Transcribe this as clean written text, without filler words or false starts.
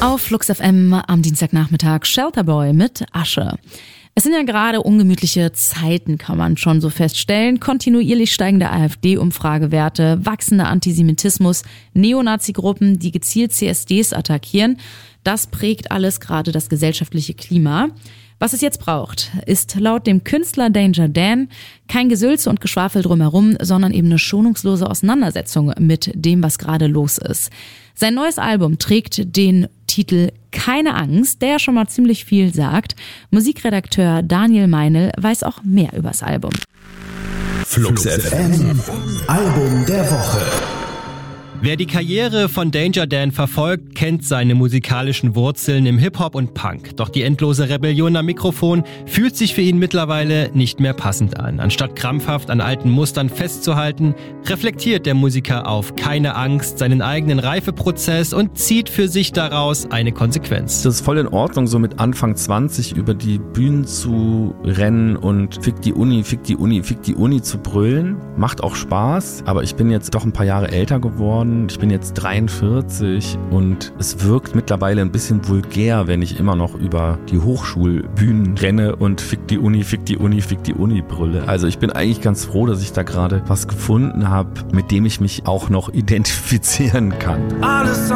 Auf Flux FM am Dienstagnachmittag Shelterboy mit Asche. Es sind ja gerade ungemütliche Zeiten, kann man schon so feststellen. Kontinuierlich steigende AfD-Umfragewerte, wachsender Antisemitismus, Neonazi-Gruppen, die gezielt CSDs attackieren. Das prägt alles gerade das gesellschaftliche Klima. Was es jetzt braucht, ist laut dem Künstler Danger Dan kein Gesülze und Geschwafel drumherum, sondern eben eine schonungslose Auseinandersetzung mit dem, was gerade los ist. Sein neues Album trägt den Titel Keine Angst, der ja schon mal ziemlich viel sagt. Musikredakteur Daniel Meinl weiß auch mehr übers Album. Flux FM, Album der Woche. Wer die Karriere von Danger Dan verfolgt, kennt seine musikalischen Wurzeln im Hip-Hop und Punk. Doch die endlose Rebellion am Mikrofon fühlt sich für ihn mittlerweile nicht mehr passend an. Anstatt krampfhaft an alten Mustern festzuhalten, reflektiert der Musiker auf Keine Angst seinen eigenen Reifeprozess und zieht für sich daraus eine Konsequenz. Das ist voll in Ordnung, so mit Anfang 20 über die Bühnen zu rennen und Fick die Uni, Fick die Uni, Fick die Uni zu brüllen. Macht auch Spaß, aber ich bin jetzt doch ein paar Jahre älter geworden. Ich bin jetzt 43 und es wirkt mittlerweile ein bisschen vulgär, wenn ich immer noch über die Hochschulbühnen renne und Fick die Uni, Fick die Uni, Fick die Uni brülle. Also ich bin eigentlich ganz froh, dass ich da gerade was gefunden habe, mit dem ich mich auch noch identifizieren kann.